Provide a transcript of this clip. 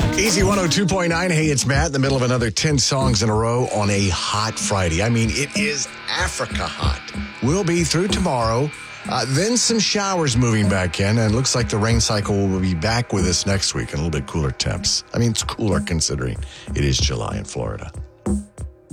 Easy 102.9. Hey, it's Matt in the middle of another 10 songs in a row on a hot Friday. I mean, it is Africa hot. We'll be through tomorrow. Then some showers moving back in, and it looks like the rain cycle will be back with us next week and a little bit cooler temps. I mean, it's cooler considering it is July in Florida.